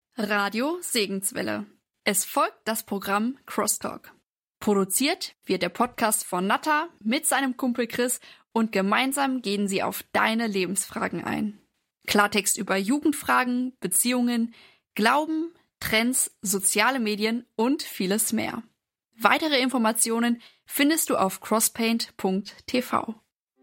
Radio Segenswelle. Es folgt das Programm Crosstalk. Produziert wird der Podcast von Natta mit seinem Kumpel Chris und gemeinsam gehen sie auf deine Lebensfragen ein. Klartext über Jugendfragen, Beziehungen, Glauben, Trends, soziale Medien und vieles mehr. Weitere Informationen findest du auf crosspaint.tv.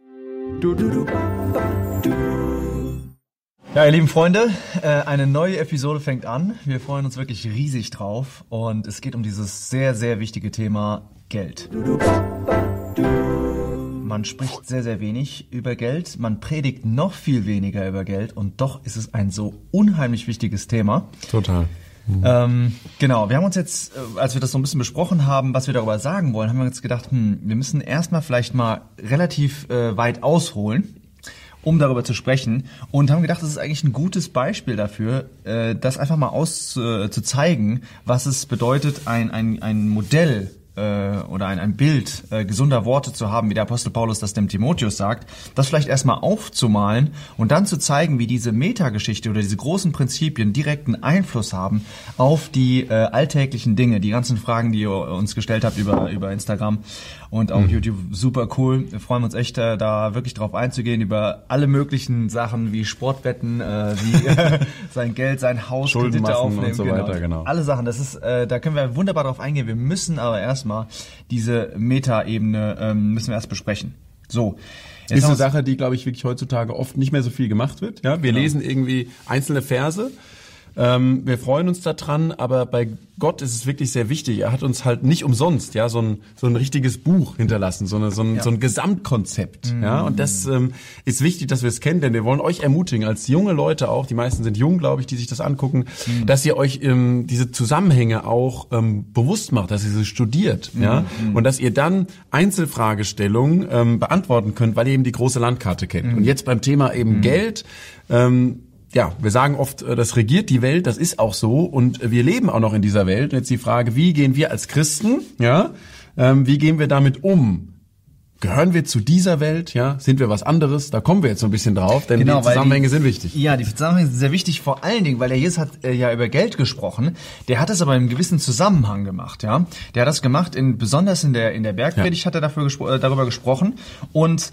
Ja, ihr lieben Freunde, eine neue Episode fängt an. Wir freuen uns wirklich riesig drauf und es geht um dieses sehr, sehr wichtige Thema Geld. Man spricht sehr, sehr wenig über Geld, man predigt noch viel weniger über Geld und doch ist es ein so unheimlich wichtiges Thema. Total. Genau, wir haben uns jetzt, als wir das so ein bisschen besprochen haben, was wir darüber sagen wollen, haben wir uns gedacht, wir müssen erstmal vielleicht mal relativ weit ausholen, um darüber zu sprechen, und haben gedacht, das ist eigentlich ein gutes Beispiel dafür, das einfach mal zu zeigen, was es bedeutet, ein Modell oder ein Bild gesunder Worte zu haben, wie der Apostel Paulus das dem Timotheus sagt, das vielleicht erstmal aufzumalen und dann zu zeigen, wie diese Metageschichte oder diese großen Prinzipien direkten Einfluss haben auf die alltäglichen Dinge, die ganzen Fragen, die ihr uns gestellt habt über Instagram und auch YouTube. Super cool. Wir freuen uns echt, da wirklich drauf einzugehen, über alle möglichen Sachen wie Sportwetten, wie sein Geld, sein Haus, Kredite aufnehmen. Und so weiter, genau. Alle Sachen, das ist, da können wir wunderbar drauf eingehen. Wir müssen aber erstmal diese Meta-Ebene müssen wir erst besprechen. So. Ist eine Sache, die, glaube ich, wirklich heutzutage oft nicht mehr so viel gemacht wird. Ja, wir lesen irgendwie einzelne Verse. Wir freuen uns daran, aber bei Gott ist es wirklich sehr wichtig. Er hat uns halt nicht umsonst so ein richtiges Buch hinterlassen, so ein Gesamtkonzept. Ja, und das ist wichtig, dass wir es kennen, denn wir wollen euch ermutigen, als junge Leute auch, die meisten sind jung, glaube ich, die sich das angucken, dass ihr euch diese Zusammenhänge auch bewusst macht, dass ihr sie studiert, und dass ihr dann Einzelfragestellungen beantworten könnt, weil ihr eben die große Landkarte kennt. Und jetzt beim Thema eben Geld, ja, wir sagen oft, das regiert die Welt, das ist auch so, und wir leben auch noch in dieser Welt. Und jetzt die Frage, wie gehen wir als Christen, wie gehen wir damit um? Gehören wir zu dieser Welt, Sind wir was anderes? Da kommen wir jetzt so ein bisschen drauf, denn die Zusammenhänge sind wichtig. Ja, die Zusammenhänge sind sehr wichtig, vor allen Dingen, weil der Jesus hat ja über Geld gesprochen. Der hat es aber in einem gewissen Zusammenhang gemacht, Der hat das gemacht, besonders in der Bergpredigt hat er darüber gesprochen. Und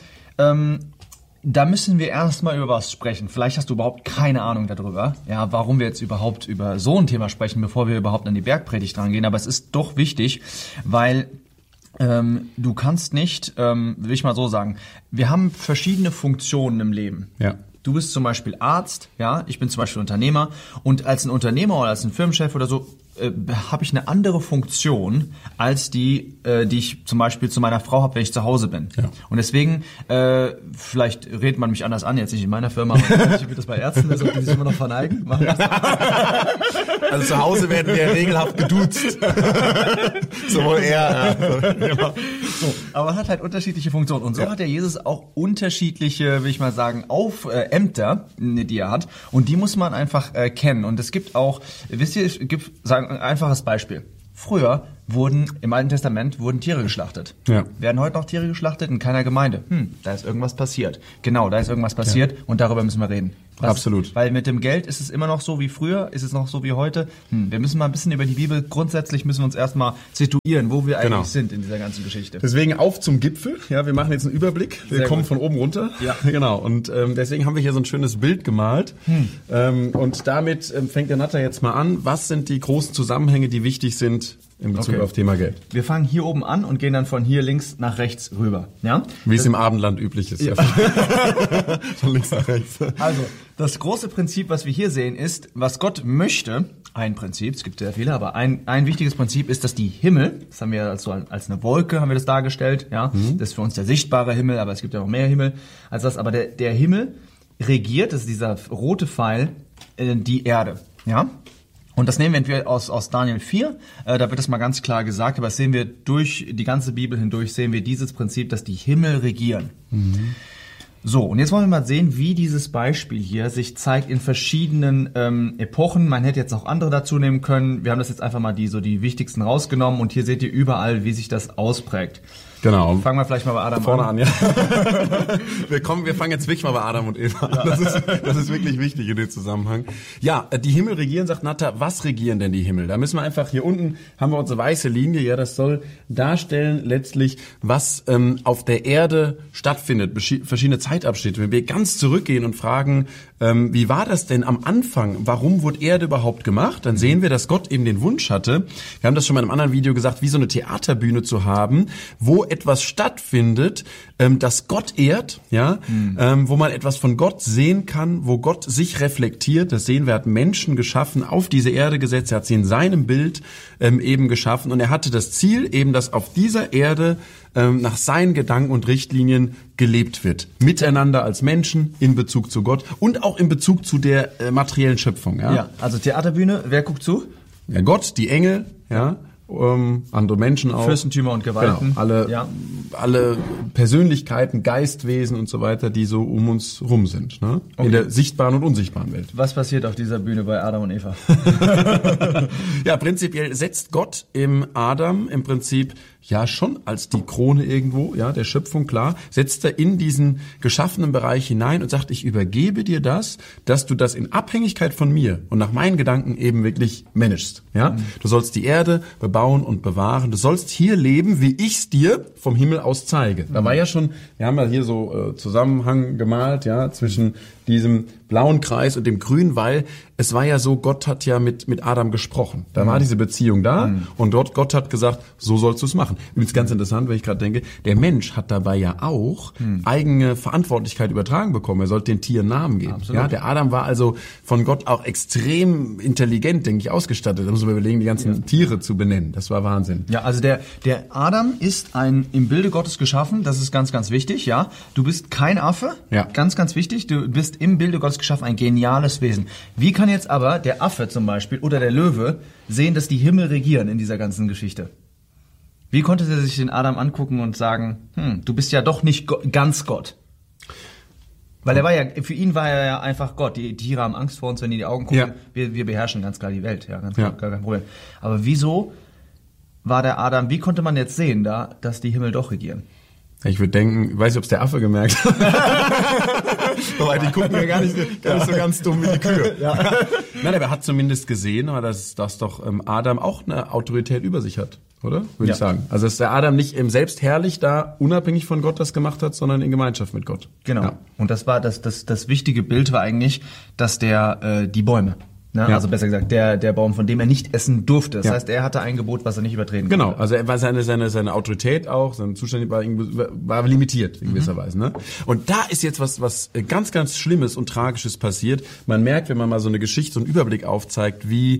da müssen wir erstmal über was sprechen. Vielleicht hast du überhaupt keine Ahnung darüber, warum wir jetzt überhaupt über so ein Thema sprechen, bevor wir überhaupt an die Bergpredigt rangehen. Aber es ist doch wichtig, weil du kannst nicht, will ich mal so sagen, wir haben verschiedene Funktionen im Leben. Ja. Du bist zum Beispiel Arzt, ich bin zum Beispiel Unternehmer, und als ein Unternehmer oder als ein Firmenchef oder so habe ich eine andere Funktion als die ich zum Beispiel zu meiner Frau habe, wenn ich zu Hause bin. Ja. Und deswegen, vielleicht redet man mich anders an, jetzt nicht in meiner Firma, aber wie das bei Ärzten ist, ob die sich immer noch verneigen. Also zu Hause werden wir regelhaft geduzt. Sowohl er. So, aber man hat halt unterschiedliche Funktionen. Und so hat der Jesus auch unterschiedliche, will ich mal sagen, Ämter, die er hat. Und die muss man einfach kennen. Und es gibt auch, wisst ihr, sagen ein einfaches Beispiel. Früher wurden im Alten Testament Tiere geschlachtet. Ja. Werden heute noch Tiere geschlachtet in keiner Gemeinde. Da ist irgendwas passiert. Genau, da ist irgendwas passiert und darüber müssen wir reden. Absolut. Weil mit dem Geld ist es immer noch so wie früher, ist es noch so wie heute. Wir müssen mal ein bisschen über die Bibel, grundsätzlich müssen wir uns erstmal situieren, wo wir eigentlich sind in dieser ganzen Geschichte. Deswegen auf zum Gipfel. Ja, wir machen jetzt einen Überblick. Wir kommen von oben runter. Ja. Genau. Und deswegen haben wir hier so ein schönes Bild gemalt. Und damit fängt der Natter jetzt mal an. Was sind die großen Zusammenhänge, die wichtig sind in Bezug auf Thema Geld? Wir fangen hier oben an und gehen dann von hier links nach rechts rüber. Ja? Wie es im Abendland üblich ist. Ja. Von links nach rechts. Also, das große Prinzip, was wir hier sehen, ist, was Gott möchte. Ein Prinzip, es gibt sehr viele, aber ein wichtiges Prinzip ist, dass die Himmel, das haben wir als eine Wolke, haben wir das dargestellt, Das ist für uns der sichtbare Himmel, aber es gibt ja noch mehr Himmel als das. Aber der Himmel regiert, das ist dieser rote Pfeil, die Erde, Und das nehmen wir aus Daniel 4, da wird das mal ganz klar gesagt, aber das sehen wir durch die ganze Bibel hindurch, sehen wir dieses Prinzip, dass die Himmel regieren. So, und jetzt wollen wir mal sehen, wie dieses Beispiel hier sich zeigt in verschiedenen Epochen. Man hätte jetzt auch andere dazu nehmen können. Wir haben das jetzt einfach mal die wichtigsten rausgenommen und hier seht ihr überall, wie sich das ausprägt. Genau. Fangen wir vielleicht mal bei Adam vorne an. Ja. Wir fangen jetzt wirklich mal bei Adam und Eva an. Das ist wirklich wichtig in dem Zusammenhang. Ja, die Himmel regieren, sagt Natter. Was regieren denn die Himmel? Da müssen wir einfach, hier unten haben wir unsere weiße Linie. Ja, das soll darstellen letztlich, was auf der Erde stattfindet. Verschiedene Zeitabschnitte. Wenn wir ganz zurückgehen und fragen, wie war das denn am Anfang? Warum wurde Erde überhaupt gemacht? Dann sehen wir, dass Gott eben den Wunsch hatte. Wir haben das schon mal in einem anderen Video gesagt, wie so eine Theaterbühne zu haben, wo etwas stattfindet, das Gott ehrt, ja, wo man etwas von Gott sehen kann, wo Gott sich reflektiert. Das sehen wir, er hat Menschen geschaffen, auf diese Erde gesetzt, er hat sie in seinem Bild eben geschaffen und er hatte das Ziel eben, dass auf dieser Erde nach seinen Gedanken und Richtlinien gelebt wird. Miteinander als Menschen in Bezug zu Gott und auch in Bezug zu der materiellen Schöpfung. Ja? Ja, also Theaterbühne, wer guckt zu? Ja, Gott, die Engel, ja, andere Menschen auch. Fürstentümer und Gewalten. Genau, alle Persönlichkeiten, Geistwesen und so weiter, die so um uns rum sind. Ne? Okay. In der sichtbaren und unsichtbaren Welt. Was passiert auf dieser Bühne bei Adam und Eva? Ja, prinzipiell setzt Gott im Adam im Prinzip ja schon als die Krone irgendwo, ja, der Schöpfung, klar, setzt er in diesen geschaffenen Bereich hinein und sagt, ich übergebe dir das, dass du das in Abhängigkeit von mir und nach meinen Gedanken eben wirklich managst, ja. Du sollst die Erde bebauen und bewahren, du sollst hier leben, wie ich's dir vom Himmel aus zeige. Da war ja schon, wir haben ja hier so Zusammenhang gemalt, ja, zwischen diesem blauen Kreis und dem grünen, weil es war ja so, Gott hat ja mit Adam gesprochen. Da war diese Beziehung da und Gott hat gesagt, so sollst du es machen. Übrigens ganz interessant, wenn ich gerade denke, der Mensch hat dabei ja auch eigene Verantwortlichkeit übertragen bekommen. Er sollte den Tieren Namen geben. Ja, der Adam war also von Gott auch extrem intelligent, denke ich, ausgestattet. Da muss man überlegen, die ganzen Tiere zu benennen. Das war Wahnsinn. Ja, also der Adam ist im Bilde Gottes geschaffen. Das ist ganz, ganz wichtig. Ja, du bist kein Affe. Ja. Ganz, ganz wichtig. Du bist im Bilde Gottes geschaffen, ein geniales Wesen. Wie kann jetzt aber der Affe zum Beispiel oder der Löwe sehen, dass die Himmel regieren in dieser ganzen Geschichte? Wie konnte er sich den Adam angucken und sagen, du bist ja doch nicht ganz Gott? Weil für ihn war er ja einfach Gott. Die Tiere haben Angst vor uns, wenn die in die Augen gucken. Ja. Wir beherrschen ganz klar die Welt. Ja, ganz klar, gar kein Problem. Aber wieso war der Adam, wie konnte man jetzt sehen da, dass die Himmel doch regieren? Ich würde denken, ich weiß nicht, ob es der Affe gemerkt hat. Aber die gucken ja gar nicht so ganz dumm wie die Kühe. Ja. Nein, aber er hat zumindest gesehen, dass doch Adam auch eine Autorität über sich hat, oder? Würde ich sagen. Also dass der Adam nicht selbst herrlich da unabhängig von Gott das gemacht hat, sondern in Gemeinschaft mit Gott. Genau. Ja. Und das war das wichtige Bild war eigentlich, dass die Bäume, ne? Ja. Also besser gesagt, der Baum, von dem er nicht essen durfte. Das heißt, er hatte ein Gebot, was er nicht übertreten konnte. Genau, also er war seine Autorität auch, sein Zustand war limitiert in gewisser Weise. Ne? Und da ist jetzt was ganz, ganz Schlimmes und Tragisches passiert. Man merkt, wenn man mal so eine Geschichte, so einen Überblick aufzeigt, wie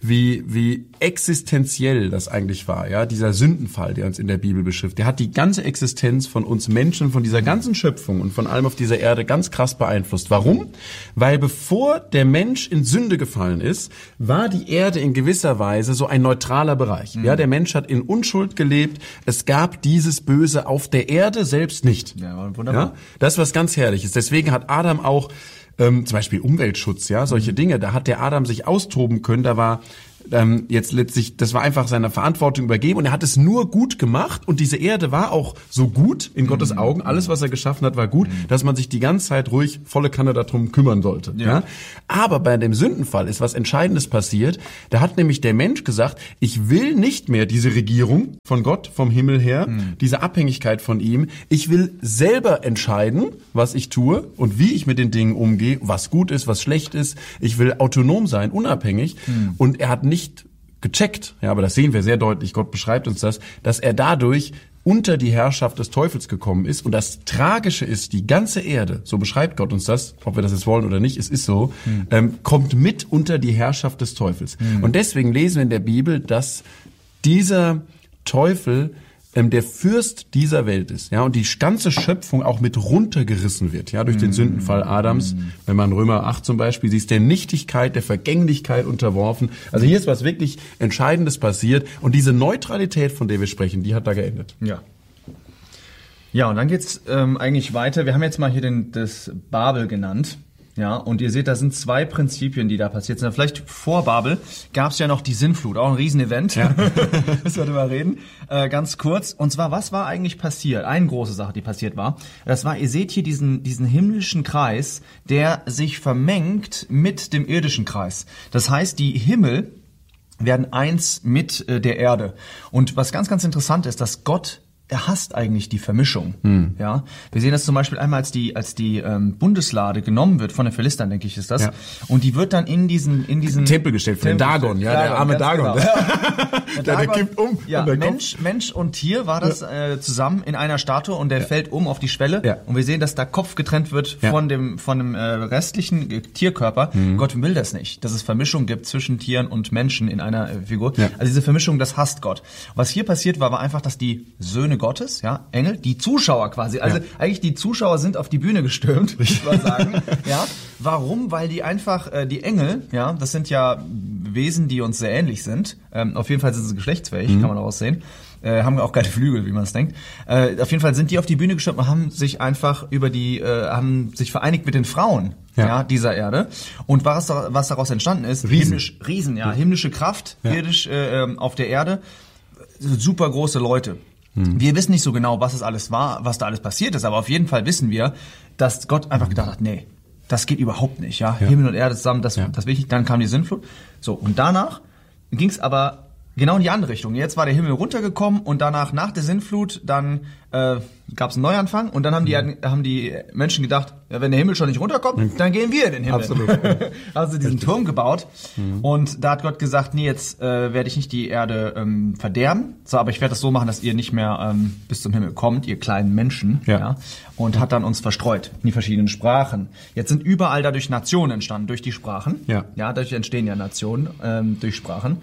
existenziell das eigentlich war. Ja, dieser Sündenfall, der uns in der Bibel beschreibt, der hat die ganze Existenz von uns Menschen, von dieser ganzen Schöpfung und von allem auf dieser Erde ganz krass beeinflusst. Warum? Weil bevor der Mensch in Sünde gefallen ist, war die Erde in gewisser Weise so ein neutraler Bereich. Ja, der Mensch hat in Unschuld gelebt. Es gab dieses Böse auf der Erde selbst nicht. Ja, wunderbar. Ja, das ist was ganz Herrliches. Deswegen hat Adam auch zum Beispiel Umweltschutz, ja, solche Dinge. Da hat der Adam sich austoben können. Da war jetzt letztlich, das war einfach seiner Verantwortung übergeben und er hat es nur gut gemacht und diese Erde war auch so gut in Gottes Augen, alles was er geschaffen hat war gut, dass man sich die ganze Zeit ruhig volle Kanne darum kümmern sollte. Ja. Aber bei dem Sündenfall ist was Entscheidendes passiert, da hat nämlich der Mensch gesagt, ich will nicht mehr diese Regierung von Gott, vom Himmel her, diese Abhängigkeit von ihm, ich will selber entscheiden, was ich tue und wie ich mit den Dingen umgehe, was gut ist, was schlecht ist, ich will autonom sein, unabhängig und er hat nicht gecheckt, ja, aber das sehen wir sehr deutlich, Gott beschreibt uns das, dass er dadurch unter die Herrschaft des Teufels gekommen ist. Und das Tragische ist, die ganze Erde, so beschreibt Gott uns das, ob wir das jetzt wollen oder nicht, es ist so, kommt mit unter die Herrschaft des Teufels. Und deswegen lesen wir in der Bibel, dass dieser Teufel der Fürst dieser Welt ist, ja, und die ganze Schöpfung auch mit runtergerissen wird, ja, durch den Sündenfall Adams. Wenn man Römer 8 zum Beispiel, sie ist der Nichtigkeit, der Vergänglichkeit unterworfen. Also hier ist was wirklich Entscheidendes passiert und diese Neutralität, von der wir sprechen, die hat da geendet. Ja. Ja, und dann geht's eigentlich weiter. Wir haben jetzt mal hier das Babel genannt. Ja, und ihr seht, da sind 2 Prinzipien, die da passiert sind. Vielleicht vor Babel gab es ja noch die Sintflut, auch ein Riesenevent. Ja. Müssen wir drüber reden. Ganz kurz. Und zwar, was war eigentlich passiert? Eine große Sache, die passiert war. Das war, ihr seht hier diesen himmlischen Kreis, der sich vermengt mit dem irdischen Kreis. Das heißt, die Himmel werden eins mit der Erde. Und was ganz, ganz interessant ist, dass Gott, er hasst eigentlich die Vermischung. Ja, wir sehen das zum Beispiel einmal, als die Bundeslade genommen wird von den Philistern, denke ich, ist das. Ja. Und die wird dann in diesen Tempel gestellt von Dagon, ja, der arme Dagon. Genau. Der kippt um. Ja, Mensch und Tier war das zusammen in einer Statue und der fällt um auf die Schwelle. Ja. Und wir sehen, dass da Kopf getrennt wird von dem restlichen Tierkörper. Gott will das nicht, dass es Vermischung gibt zwischen Tieren und Menschen in einer Figur. Ja. Also diese Vermischung, das hasst Gott. Was hier passiert war einfach, dass die Söhne Gottes, ja, Engel, die Zuschauer quasi, also eigentlich die Zuschauer sind auf die Bühne gestürmt, würde ich mal sagen. Ja, warum? Weil die einfach, die Engel, ja, das sind ja Wesen, die uns sehr ähnlich sind. Auf jeden Fall sind sie geschlechtsfähig, kann man daraus sehen. Haben auch keine Flügel, wie man es denkt. Auf jeden Fall sind die auf die Bühne gestürmt und haben sich einfach haben sich vereinigt mit den Frauen. Ja, dieser Erde. Und was daraus entstanden ist, himmlische Kraft, irdisch auf der Erde, super große Leute. Wir wissen nicht so genau, was es alles war, was da alles passiert ist, aber auf jeden Fall wissen wir, dass Gott einfach gedacht hat, nee, das geht überhaupt nicht, ja. Himmel und Erde zusammen, das will ich nicht. Dann kam die Sintflut. So, und danach ging es aber genau in die andere Richtung. Jetzt war der Himmel runtergekommen und danach, nach der Sintflut, dann gab es einen Neuanfang und dann haben die Menschen gedacht, ja, wenn der Himmel schon nicht runterkommt, dann gehen wir in den Himmel. Absolut. Also diesen Turm gebaut und da hat Gott gesagt, nee, jetzt werde ich nicht die Erde verderben, so, aber ich werde das so machen, dass ihr nicht mehr bis zum Himmel kommt, ihr kleinen Menschen. Ja. Und hat dann uns verstreut in die verschiedenen Sprachen. Jetzt sind überall dadurch Nationen entstanden, durch die Sprachen. Ja, dadurch entstehen ja Nationen durch Sprachen.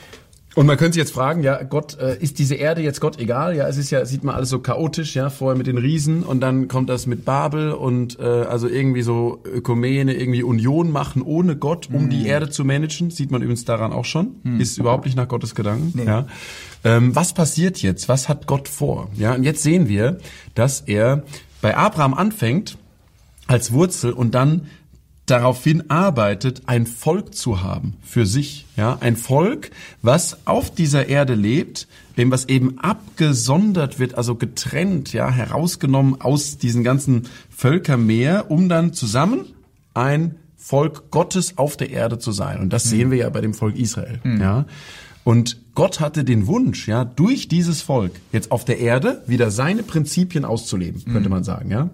Und man könnte sich jetzt fragen, ja, Gott, ist diese Erde jetzt Gott egal? Ja, es ist ja, sieht man alles so chaotisch, ja, vorher mit den Riesen und dann kommt das mit Babel und also irgendwie so Ökumene, irgendwie Union machen ohne Gott, um die Erde zu managen, sieht man übrigens daran auch schon, ist überhaupt nicht nach Gottes Gedanken. Nee. Ja. Was passiert jetzt? Was hat Gott vor? Ja, und jetzt sehen wir, dass er bei Abraham anfängt als Wurzel und dann daraufhin arbeitet, ein Volk zu haben für sich, ja, ein Volk, was auf dieser Erde lebt, dem was eben abgesondert wird, also getrennt, ja, herausgenommen aus diesen ganzen Völkermeer, um dann zusammen ein Volk Gottes auf der Erde zu sein. Und das sehen wir ja bei dem Volk Israel, ja. Und Gott hatte den Wunsch, ja, durch dieses Volk jetzt auf der Erde wieder seine Prinzipien auszuleben, könnte man sagen, ja.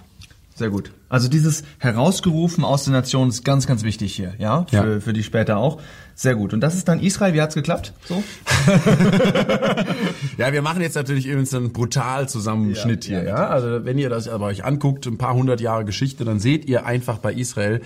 Sehr gut. Also dieses herausgerufen aus der Nation ist ganz, ganz wichtig hier, ja, für die später auch. Sehr gut. Und das ist dann Israel. Wie hat's geklappt? So? Ja, wir machen jetzt natürlich übrigens einen brutal Zusammenschnitt hier, ja. Also wenn ihr das aber euch anguckt, ein paar 100 Jahre Geschichte, dann seht ihr einfach bei Israel,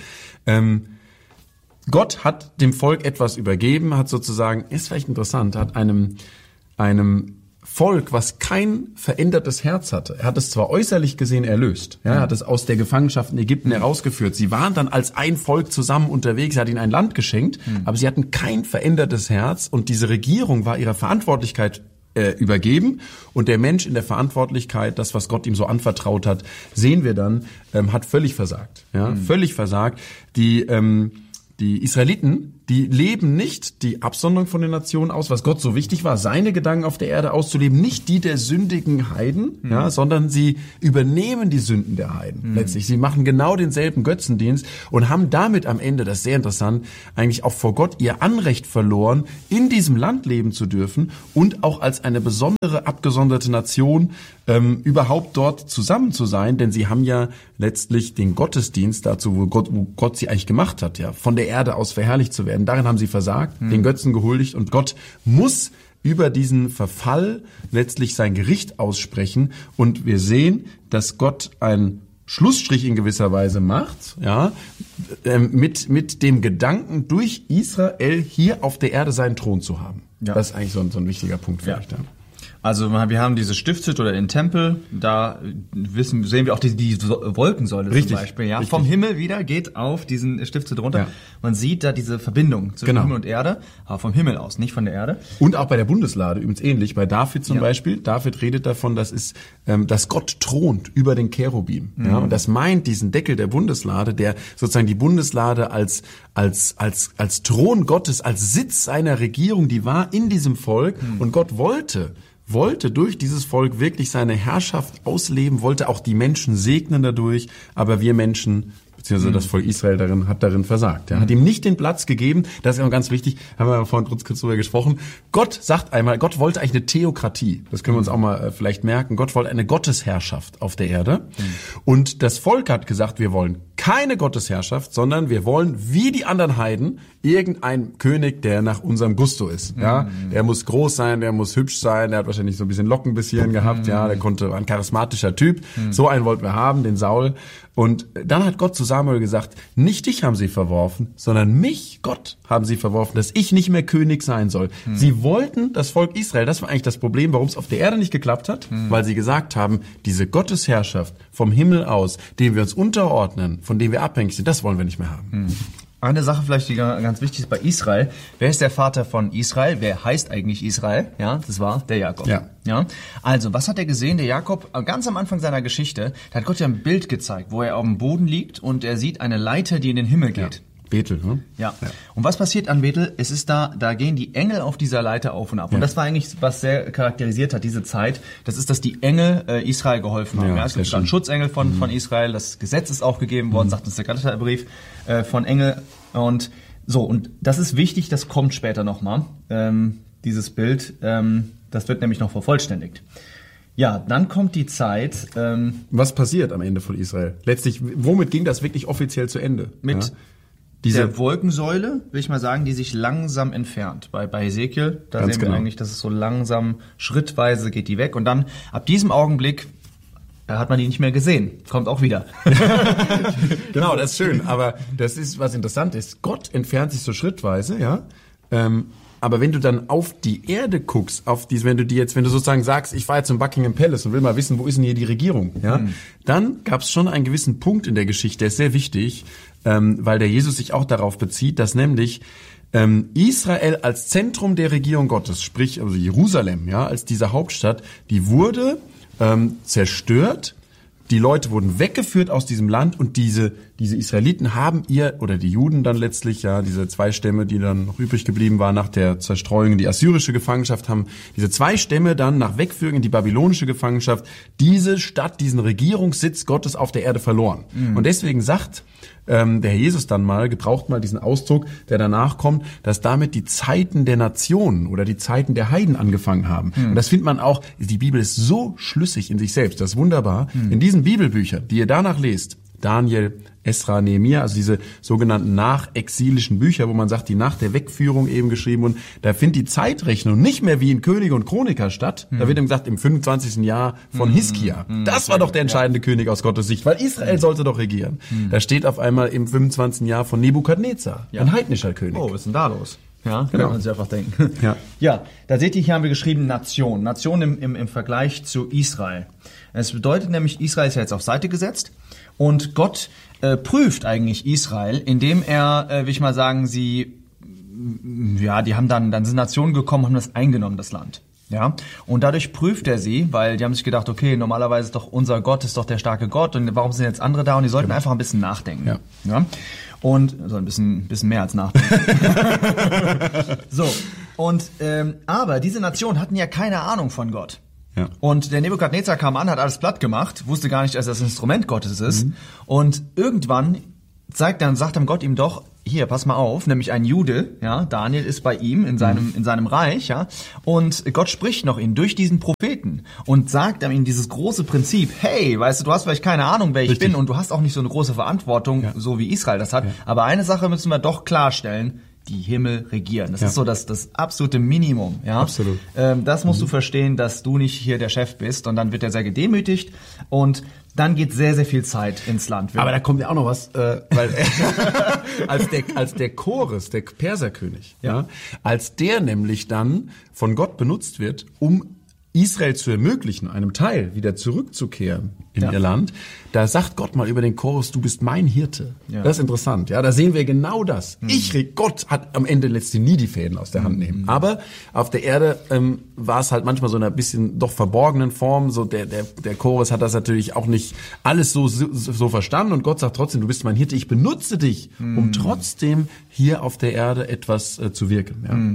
Gott hat dem Volk etwas übergeben, hat sozusagen, ist vielleicht interessant, hat einem Volk, was kein verändertes Herz hatte. Er hat es zwar äußerlich gesehen erlöst, ja, er hat es aus der Gefangenschaft in Ägypten herausgeführt. Sie waren dann als ein Volk zusammen unterwegs, er hat ihnen ein Land geschenkt, aber sie hatten kein verändertes Herz und diese Regierung war ihrer Verantwortlichkeit übergeben und der Mensch in der Verantwortlichkeit, das, was Gott ihm so anvertraut hat, sehen wir dann, hat völlig versagt. Ja, völlig versagt. Die Israeliten, die leben nicht die Absonderung von den Nationen aus, was Gott so wichtig war, seine Gedanken auf der Erde auszuleben, nicht die der sündigen Heiden, ja, sondern sie übernehmen die Sünden der Heiden letztlich. Sie machen genau denselben Götzendienst und haben damit am Ende, das ist sehr interessant, eigentlich auch vor Gott ihr Anrecht verloren, in diesem Land leben zu dürfen und auch als eine besondere, abgesonderte Nation überhaupt dort zusammen zu sein, denn sie haben ja letztlich den Gottesdienst dazu, wo Gott sie eigentlich gemacht hat, ja, von der Erde aus verherrlicht zu werden. Darin haben sie versagt, den Götzen gehuldigt und Gott muss über diesen Verfall letztlich sein Gericht aussprechen und wir sehen, dass Gott einen Schlussstrich in gewisser Weise macht, ja, mit dem Gedanken, durch Israel hier auf der Erde seinen Thron zu haben. Ja. Das ist eigentlich so ein wichtiger Punkt vielleicht, ja. Also wir haben diese Stiftshütte oder den Tempel, da sehen wir auch die Wolkensäule Richtig, zum Beispiel. Ja? richtig. Vom Himmel wieder geht auf diesen Stiftshütte runter. Ja. Man sieht da diese Verbindung zwischen Himmel und Erde, aber vom Himmel aus, nicht von der Erde. Und auch bei der Bundeslade übrigens ähnlich. Bei David zum Beispiel. David redet davon, dass Gott thront über den Cherubim. Ja? Und das meint diesen Deckel der Bundeslade, der sozusagen die Bundeslade als Thron Gottes, als Sitz seiner Regierung, die war in diesem Volk. Und Gott wollte durch dieses Volk wirklich seine Herrschaft ausleben, wollte auch die Menschen segnen dadurch, aber wir Menschen, beziehungsweise das Volk Israel hat darin versagt. Er hat ihm nicht den Platz gegeben, das ist immer ganz wichtig, haben wir vorhin kurz drüber gesprochen. Gott sagt einmal, Gott wollte eigentlich eine Theokratie, das können wir uns auch mal vielleicht merken, Gott wollte eine Gottesherrschaft auf der Erde und das Volk hat gesagt, wir wollen keine Gottesherrschaft, sondern wir wollen, wie die anderen Heiden, irgendein König, der nach unserem Gusto ist. Ja, der muss groß sein, der muss hübsch sein, der hat wahrscheinlich so ein bisschen Locken bis hierhin gehabt, ja, der war ein charismatischer Typ. So einen wollten wir haben, den Saul. Und dann hat Gott zu Samuel gesagt, nicht dich haben sie verworfen, sondern mich, Gott, haben sie verworfen, dass ich nicht mehr König sein soll. Sie wollten, das Volk Israel, das war eigentlich das Problem, warum es auf der Erde nicht geklappt hat, weil sie gesagt haben, diese Gottesherrschaft vom Himmel aus, dem wir uns unterordnen, von dem wir abhängig sind, das wollen wir nicht mehr haben. Eine Sache vielleicht, die ganz wichtig ist bei Israel. Wer ist der Vater von Israel? Wer heißt eigentlich Israel? Ja, das war der Jakob. Ja. Also, was hat er gesehen? Der Jakob, ganz am Anfang seiner Geschichte, da hat Gott ja ein Bild gezeigt, wo er auf dem Boden liegt und er sieht eine Leiter, die in den Himmel geht. Bethel, ne? Ja. Und was passiert an Bethel? Es ist da gehen die Engel auf dieser Leiter auf und ab. Und das war eigentlich, was sehr charakterisiert hat, diese Zeit. Das ist, dass die Engel Israel geholfen haben. Ja, es gibt einen Schutzengel von Israel. Das Gesetz ist auch gegeben worden, sagt uns der Galaterbrief, von Engel. Und so, und das ist wichtig, das kommt später nochmal, dieses Bild. Das wird nämlich noch vervollständigt. Ja, dann kommt die Zeit. Was passiert am Ende von Israel? Letztlich, womit ging das wirklich offiziell zu Ende? Mit dieser Wolkensäule, will ich mal sagen, die sich langsam entfernt. Bei Hesekiel, da sehen wir eigentlich, dass es so langsam, schrittweise geht die weg. Und dann, ab diesem Augenblick, hat man die nicht mehr gesehen. Kommt auch wieder. Genau, das ist schön. Aber das ist, was interessant ist. Gott entfernt sich so schrittweise, ja. Aber wenn du dann auf die Erde guckst, wenn du sozusagen sagst, ich fahre jetzt zum Buckingham Palace und will mal wissen, wo ist denn hier die Regierung, ja, dann gab es schon einen gewissen Punkt in der Geschichte, der ist sehr wichtig, weil der Jesus sich auch darauf bezieht, dass nämlich Israel als Zentrum der Regierung Gottes, sprich also Jerusalem, ja, als diese Hauptstadt, die wurde zerstört. Die Leute wurden weggeführt aus diesem Land und diese Israeliten oder die Juden dann letztlich, ja, diese 2 Stämme, die dann noch übrig geblieben waren nach der Zerstreuung in die assyrische Gefangenschaft, haben diese 2 Stämme dann nach Wegführung in die babylonische Gefangenschaft diese Stadt, diesen Regierungssitz Gottes auf der Erde verloren. Und deswegen sagt der Herr Jesus dann gebraucht mal diesen Ausdruck, der danach kommt, dass damit die Zeiten der Nationen oder die Zeiten der Heiden angefangen haben. Und das findet man auch, die Bibel ist so schlüssig in sich selbst, das ist wunderbar. In diesen Bibelbüchern, die ihr danach lest, Daniel, Esra, Nehemia, also diese sogenannten nachexilischen Bücher, wo man sagt, die nach der Wegführung eben geschrieben wurden, da findet die Zeitrechnung nicht mehr wie in Könige und Chroniker statt. Da wird ihm gesagt, im 25. Jahr von Hiskia. Das war doch der entscheidende König aus Gottes Sicht, weil Israel sollte doch regieren. Da steht auf einmal im 25. Jahr von Nebukadnezar, ein heidnischer König. Oh, was ist denn da los? Ja, genau. Kann man sich einfach denken. Ja, da seht ihr, hier haben wir geschrieben Nation. Nation im Vergleich zu Israel. Es bedeutet nämlich, Israel ist ja jetzt auf Seite gesetzt und Gott prüft eigentlich Israel, indem er, will ich mal sagen, die haben dann sind Nationen gekommen und haben das eingenommen, das Land. Ja, und dadurch prüft er sie, weil die haben sich gedacht, okay, normalerweise ist doch unser Gott, ist doch der starke Gott und warum sind jetzt andere da? Und die sollten einfach ein bisschen nachdenken. Ja? Und so ein bisschen mehr als nachdenken. So, und aber diese Nationen hatten ja keine Ahnung von Gott. Ja. Und der Nebukadnezar kam an, hat alles platt gemacht, wusste gar nicht, dass das Instrument Gottes ist. Und irgendwann sagt dann Gott ihm doch, hier, pass mal auf, nämlich ein Jude, ja, Daniel ist bei ihm in seinem Reich, ja, und Gott spricht noch ihn durch diesen Propheten und sagt ihm dieses große Prinzip, hey, weißt du, du hast vielleicht keine Ahnung, wer ich bin und du hast auch nicht so eine große Verantwortung, so wie Israel das hat, aber eine Sache müssen wir doch klarstellen, die Himmel regieren. Das ist so das absolute Minimum. Ja? Absolut. Das musst du verstehen, dass du nicht hier der Chef bist und dann wird er sehr gedemütigt und dann geht sehr, sehr viel Zeit ins Land. Aber da kommt ja auch noch was, weil als der Chores, der Perserkönig, ja, als der nämlich dann von Gott benutzt wird, um Israel zu ermöglichen, einem Teil wieder zurückzukehren in ihr Land, da sagt Gott mal über den Chorus, du bist mein Hirte. Ja. Das ist interessant. Ja, da sehen wir genau das. Gott hat am Ende letztlich nie die Fäden aus der Hand nehmen. Aber auf der Erde war es halt manchmal so in einer bisschen doch verborgenen Form. So der Chorus hat das natürlich auch nicht alles so verstanden. Und Gott sagt trotzdem, du bist mein Hirte. Ich benutze dich, um trotzdem hier auf der Erde etwas zu wirken. Ja.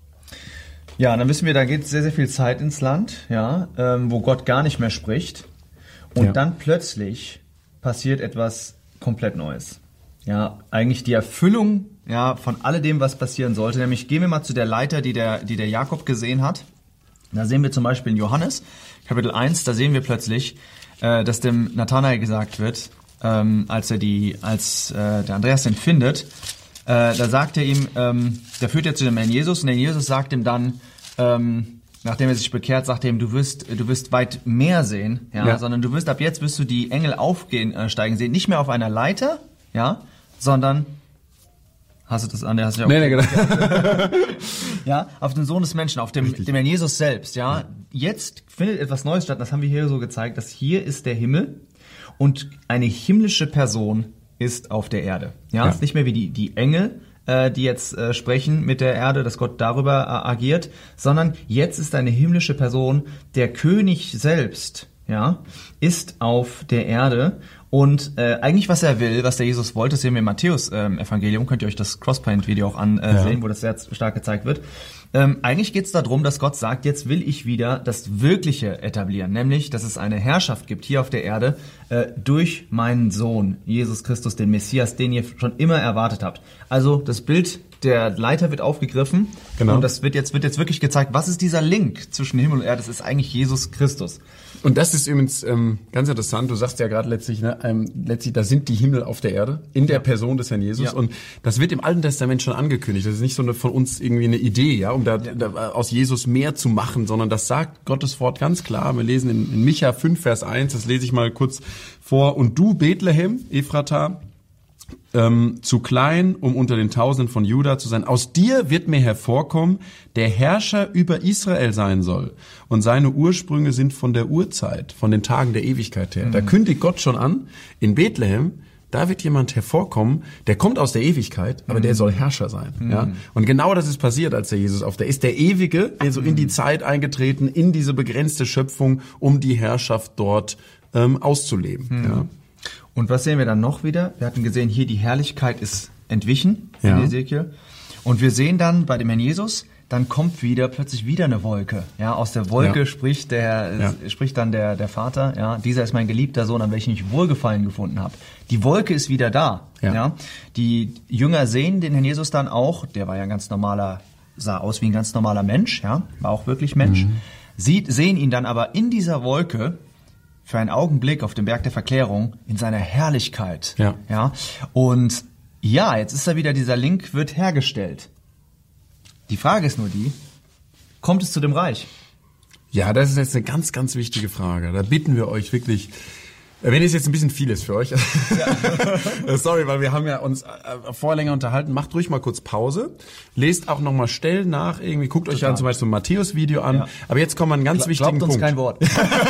Ja, dann wissen wir, da geht sehr, sehr viel Zeit ins Land, ja, wo Gott gar nicht mehr spricht. Und dann plötzlich passiert etwas komplett Neues. Ja, eigentlich die Erfüllung, ja, von alledem, was passieren sollte. Nämlich gehen wir mal zu der Leiter, die der Jakob gesehen hat. Da sehen wir zum Beispiel in Johannes, Kapitel 1, da sehen wir plötzlich, dass dem Nathanael gesagt wird, als der Andreas den findet, da sagt er ihm, der führt ja zu dem Herrn Jesus, und der Jesus sagt ihm dann, nachdem er sich bekehrt, sagt er ihm, du wirst weit mehr sehen, sondern ab jetzt wirst du die Engel steigen sehen, nicht mehr auf einer Leiter, ja, sondern, hast du das an, der hast du ja auch genau. ja, auf den Sohn des Menschen, auf dem Herrn Jesus selbst, ja. Jetzt findet etwas Neues statt, das haben wir hier so gezeigt, dass hier ist der Himmel und eine himmlische Person ist auf der Erde. Ja, ist nicht mehr wie die Engel, die jetzt sprechen mit der Erde, dass Gott darüber agiert, sondern jetzt ist eine himmlische Person, der König selbst, ja, ist auf der Erde. Und eigentlich, was er will, was der Jesus wollte, das sehen wir im Matthäus-Evangelium, könnt ihr euch das Crosspoint-Video auch ansehen, wo das sehr stark gezeigt wird. Eigentlich geht es darum, dass Gott sagt, jetzt will ich wieder das Wirkliche etablieren, nämlich, dass es eine Herrschaft gibt hier auf der Erde durch meinen Sohn, Jesus Christus, den Messias, den ihr schon immer erwartet habt. Also das Bild der Leiter wird aufgegriffen, und das wird jetzt wirklich gezeigt, was ist dieser Link zwischen Himmel und Erde? Das ist eigentlich Jesus Christus. Und das ist übrigens ganz interessant. Du sagst ja gerade letztlich, da sind die Himmel auf der Erde in der Person des Herrn Jesus. Ja. Und das wird im Alten Testament schon angekündigt. Das ist nicht so von uns irgendwie eine Idee, ja, um da aus Jesus mehr zu machen, sondern das sagt Gottes Wort ganz klar. Wir lesen in Micha 5, Vers 1, das lese ich mal kurz vor. Und du, Bethlehem, Ephrata, zu klein, um unter den Tausenden von Juda zu sein. Aus dir wird mir hervorkommen, der Herrscher über Israel sein soll. Und seine Ursprünge sind von der Urzeit, von den Tagen der Ewigkeit her. Da kündigt Gott schon an, in Bethlehem, da wird jemand hervorkommen, der kommt aus der Ewigkeit, aber der soll Herrscher sein. Ja? Und genau das ist passiert, als der Jesus ist der Ewige, also in die Zeit eingetreten, in diese begrenzte Schöpfung, um die Herrschaft dort auszuleben. Ja. Und was sehen wir dann noch wieder? Wir hatten gesehen, hier die Herrlichkeit ist entwichen in Ezekiel. Und wir sehen dann bei dem Herrn Jesus, dann kommt plötzlich wieder eine Wolke. Ja, aus der Wolke spricht dann der Vater, ja, dieser ist mein geliebter Sohn, an welchem ich Wohlgefallen gefunden habe. Die Wolke ist wieder da. Ja. Die Jünger sehen den Herrn Jesus dann auch, der war ja sah aus wie ein ganz normaler Mensch, ja, war auch wirklich Mensch. Sehen ihn dann aber in dieser Wolke für einen Augenblick auf dem Berg der Verklärung in seiner Herrlichkeit. Ja. Und jetzt ist da wieder dieser Link, wird hergestellt. Die Frage ist nur kommt es zu dem Reich? Ja, das ist jetzt eine ganz, ganz wichtige Frage. Da bitten wir euch wirklich, wenn es jetzt ein bisschen viel ist für euch, sorry, weil wir haben ja uns vorher länger unterhalten, macht ruhig mal kurz Pause, lest auch nochmal Stellen nach, irgendwie guckt euch dann zum Beispiel so ein Matthäus-Video an, aber jetzt kommen wir an einen ganz wichtigen Punkt. Glaubt uns kein Wort.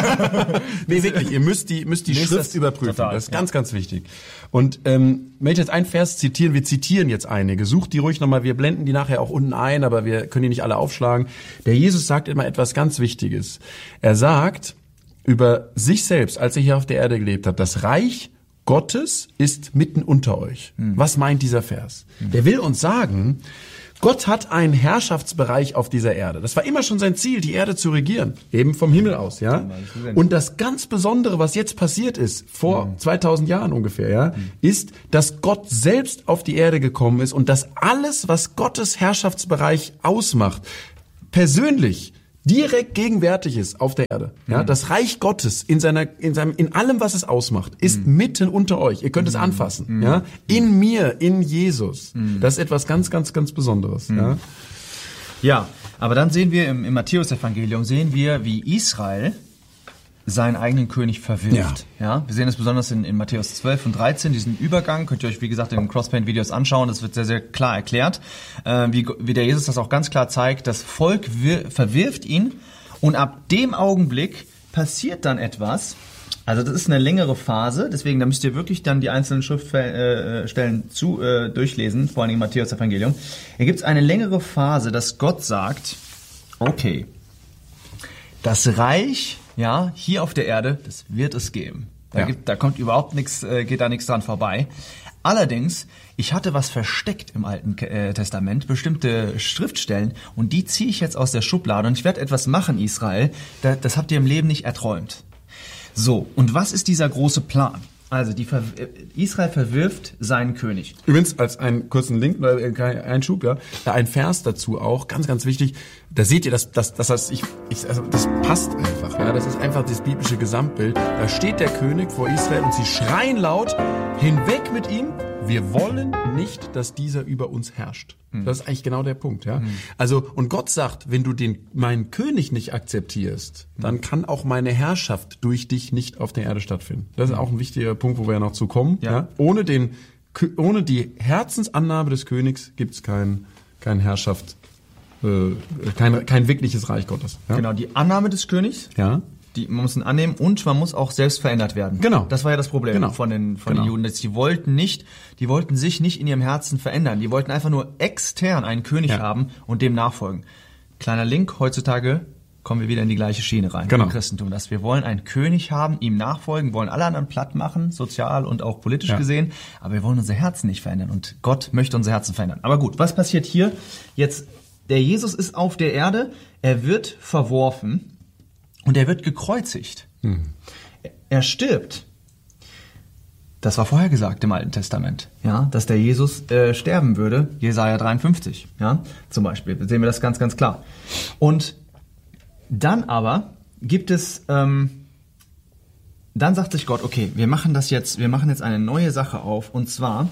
Nee, wirklich, ihr müsst die Schrift überprüfen, das ist ganz, ganz wichtig. Und wenn ich jetzt einen Vers zitieren, wir zitieren jetzt einige, sucht die ruhig nochmal, wir blenden die nachher auch unten ein, aber wir können die nicht alle aufschlagen. Der Jesus sagt immer etwas ganz Wichtiges. Er sagt über sich selbst, als er hier auf der Erde gelebt hat, das Reich Gottes ist mitten unter euch. Was meint dieser Vers? Der will uns sagen, Gott hat einen Herrschaftsbereich auf dieser Erde. Das war immer schon sein Ziel, die Erde zu regieren. Eben vom Himmel aus, ja. Und das ganz Besondere, was jetzt passiert ist, vor 2000 Jahren ungefähr, ja, ist, dass Gott selbst auf die Erde gekommen ist und dass alles, was Gottes Herrschaftsbereich ausmacht, persönlich direkt gegenwärtig ist auf der Erde. Ja, das Reich Gottes in allem, was es ausmacht, ist mitten unter euch. Ihr könnt es anfassen. Ja, in mir, in Jesus. Das ist etwas ganz, ganz, ganz Besonderes. Ja, aber dann sehen wir im Matthäus-Evangelium, wie Israel seinen eigenen König verwirft. Ja, wir sehen es besonders in Matthäus 12 und 13, diesen Übergang, könnt ihr euch, wie gesagt, in den Crosspaint-Videos anschauen, das wird sehr, sehr klar erklärt, wie der Jesus das auch ganz klar zeigt, das Volk verwirft ihn Und ab dem Augenblick passiert dann etwas. Also das ist eine längere Phase, deswegen da müsst ihr wirklich dann die einzelnen Schriftstellen durchlesen, vor allem im Matthäus-Evangelium. Hier gibt es eine längere Phase, dass Gott sagt, okay, das Reich, ja, hier auf der Erde, das wird es geben. Da kommt überhaupt nichts, geht da nichts dran vorbei. Allerdings, ich hatte was versteckt im Alten Testament, bestimmte Schriftstellen, und die ziehe ich jetzt aus der Schublade und ich werde etwas machen, Israel, das habt ihr im Leben nicht erträumt. So, und was ist dieser große Plan? Also Israel verwirft seinen König. Übrigens, als einen kurzen Link, Einschub, ja, da ein Vers dazu auch, ganz, ganz wichtig. Da seht ihr, das passt einfach, ja. Das ist einfach das biblische Gesamtbild. Da steht der König vor Israel und sie schreien laut, hinweg mit ihm. Wir wollen nicht, dass dieser über uns herrscht. Das ist eigentlich genau der Punkt, ja. Also, und Gott sagt, wenn du meinen König nicht akzeptierst, dann kann auch meine Herrschaft durch dich nicht auf der Erde stattfinden. Das ist auch ein wichtiger Punkt, wo wir ja noch zu kommen, ja. Ohne die Herzensannahme des Königs gibt's kein Herrschaft, kein wirkliches Reich Gottes. Ja? Genau, die Annahme des Königs. Ja. Man muss ihn annehmen und man muss auch selbst verändert werden. Genau. Das war ja das Problem von den Juden. Die wollten sich nicht in ihrem Herzen verändern. Die wollten einfach nur extern einen König haben und dem nachfolgen. Kleiner Link, heutzutage kommen wir wieder in die gleiche Schiene rein. Genau. Im Christentum. Dass wir wollen einen König haben, ihm nachfolgen, wollen alle anderen platt machen, sozial und auch politisch gesehen. Aber wir wollen unser Herzen nicht verändern und Gott möchte unser Herzen verändern. Aber gut, was passiert hier? Jetzt, der Jesus ist auf der Erde, er wird verworfen. Und er wird gekreuzigt. Er stirbt. Das war vorher gesagt im Alten Testament, ja, dass der Jesus sterben würde. Jesaja 53, ja, zum Beispiel. Da sehen wir das ganz, ganz klar. Und dann aber gibt es, dann sagt sich Gott, okay, wir machen jetzt eine neue Sache auf. Und zwar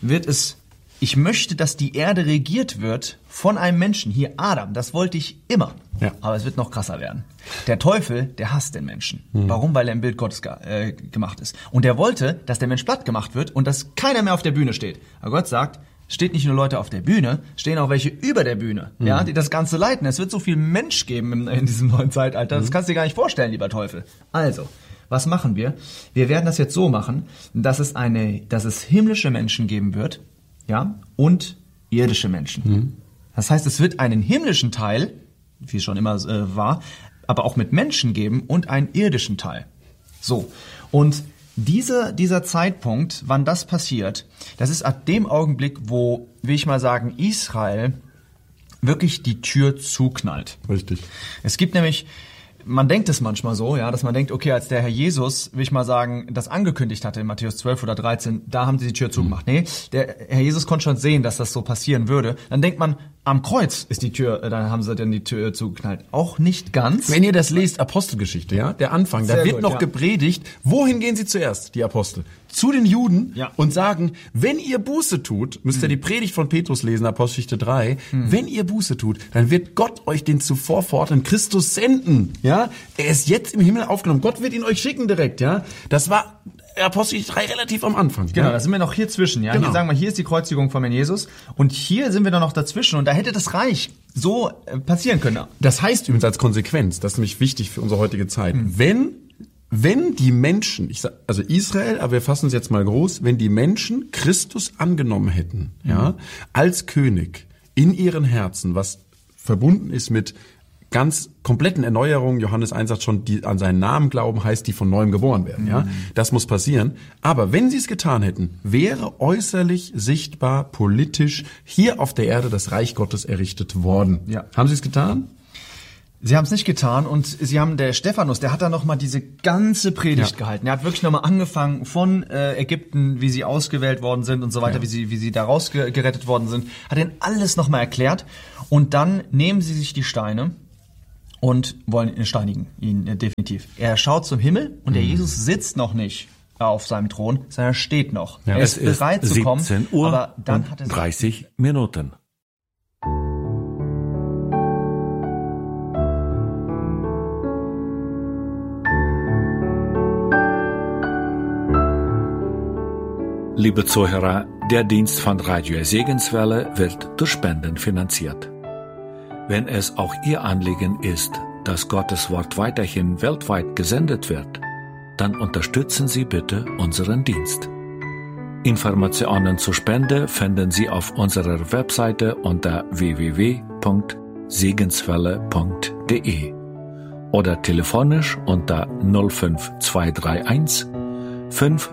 ich möchte, dass die Erde regiert wird von einem Menschen. Hier Adam, das wollte ich immer. Ja. Aber es wird noch krasser werden. Der Teufel, der hasst den Menschen. Warum? Weil er im Bild Gottes gemacht ist. Und er wollte, dass der Mensch platt gemacht wird und dass keiner mehr auf der Bühne steht. Aber Gott sagt, steht nicht nur Leute auf der Bühne, stehen auch welche über der Bühne, ja, die das Ganze leiten. Es wird so viel Mensch geben in diesem neuen Zeitalter. Das kannst du dir gar nicht vorstellen, lieber Teufel. Also, was machen wir? Wir werden das jetzt so machen, dass es himmlische Menschen geben wird, ja, und irdische Menschen. Das heißt, es wird einen himmlischen Teil, wie es schon immer war, aber auch mit Menschen geben und einen irdischen Teil. So. Und dieser Zeitpunkt, wann das passiert, das ist ab dem Augenblick, wo, will ich mal sagen, Israel wirklich die Tür zuknallt. Richtig. Es gibt nämlich, man denkt es manchmal so, ja, dass man denkt, okay, als der Herr Jesus, will ich mal sagen, das angekündigt hatte in Matthäus 12 oder 13, da haben sie die Tür zugemacht. Nee, der Herr Jesus konnte schon sehen, dass das so passieren würde. Dann denkt man, am Kreuz ist die Tür, dann haben sie dann die Tür zugeknallt. Auch nicht ganz. Wenn ihr das lest, Apostelgeschichte, ja, der Anfang, da wird noch gepredigt, wohin gehen sie zuerst, die Apostel? Zu den Juden und sagen, wenn ihr Buße tut, müsst ihr die Predigt von Petrus lesen, Apostelgeschichte 3, wenn ihr Buße tut, dann wird Gott euch den zuvor verordneten Christus senden, ja? Er ist jetzt im Himmel aufgenommen, Gott wird ihn euch schicken direkt, ja? Das war Apostelgeschichte 3 relativ am Anfang. Genau, da sind wir noch hier zwischen, ja? Genau. Hier sagen wir, hier ist die Kreuzigung von Herrn Jesus und hier sind wir dann noch dazwischen und da hätte das Reich so passieren können. Das heißt übrigens als Konsequenz, das ist nämlich wichtig für unsere heutige Zeit, wenn die Menschen, also Israel, aber wir fassen es jetzt mal groß, wenn die Menschen Christus angenommen hätten, ja, als König in ihren Herzen, was verbunden ist mit ganz kompletten Erneuerungen, Johannes 1 sagt schon, die an seinen Namen glauben, heißt, die von neuem geboren werden, ja. Das muss passieren. Aber wenn sie es getan hätten, wäre äußerlich sichtbar, politisch hier auf der Erde das Reich Gottes errichtet worden. Ja. Haben sie es getan? Sie haben es nicht getan und der Stephanus, der hat da nochmal diese ganze Predigt gehalten. Er hat wirklich nochmal angefangen von Ägypten, wie sie ausgewählt worden sind und so weiter, wie sie da rausgerettet worden sind. Hat ihnen alles nochmal erklärt und dann nehmen sie sich die Steine und wollen ihn steinigen, ihn definitiv. Er schaut zum Himmel und der Jesus sitzt noch nicht auf seinem Thron, sondern er steht noch. Ja, er ist bereit zu kommen, 17 Uhr aber dann und hat er 30 Minuten. Liebe Zuhörer, der Dienst von Radio Segenswelle wird durch Spenden finanziert. Wenn es auch Ihr Anliegen ist, dass Gottes Wort weiterhin weltweit gesendet wird, dann unterstützen Sie bitte unseren Dienst. Informationen zur Spende finden Sie auf unserer Webseite unter www.segenswelle.de oder telefonisch unter 05231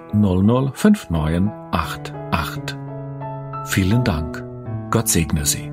500 5988. Vielen Dank. Gott segne Sie.